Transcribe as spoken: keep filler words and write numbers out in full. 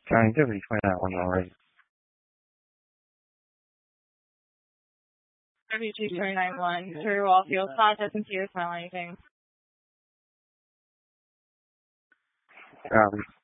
County Deputy twenty-nine one already. W two twenty-nine one, through all field process and see or smell anything. Copy.